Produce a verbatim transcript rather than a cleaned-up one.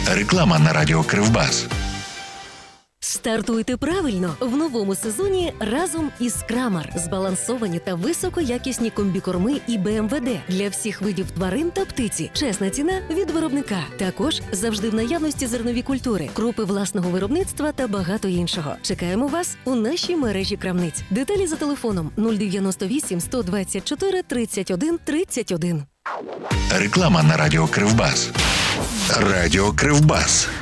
Реклама на радіо Кривбас. Стартуйте правильно в новому сезоні разом із Крамар. Збалансовані та високоякісні комбікорми і Б М В Д для всіх видів тварин та птиці. Чесна ціна від виробника. Також завжди в наявності зернові культури, крупи власного виробництва та багато іншого. Чекаємо вас у нашій мережі крамниць. Деталі за телефоном нуль дев'яносто вісім сто двадцять чотири тридцять один тридцять один. Реклама на радіо Кривбас. Радіо Кривбас.